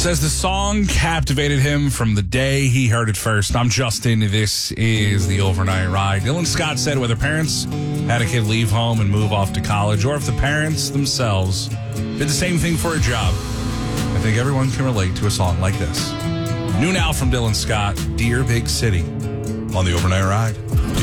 Says the song captivated him from the day he heard it first. I'm Justin. This is the Overnight Ride. Dylan Scott said whether parents had a kid leave home and move off to college, or if the parents themselves did the same thing for a job, I think everyone can relate to a song like this. New now from Dylan Scott, Dear Big City, on the Overnight Ride.